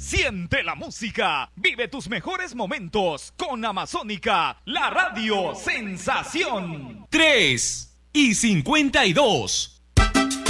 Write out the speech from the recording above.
Siente la música, vive tus mejores momentos con Amazónica, la radio sensación. 3:52.